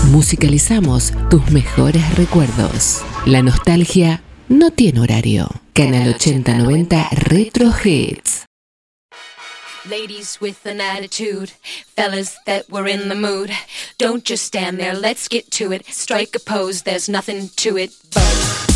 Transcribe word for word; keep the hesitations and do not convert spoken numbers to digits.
Musicalizamos tus mejores recuerdos. La nostalgia no tiene horario. Canal ochenta noventa Retro Hits. Ladies with an attitude, fellas that were in the mood. Don't just stand there, let's get to it. Strike a pose, there's nothing to it but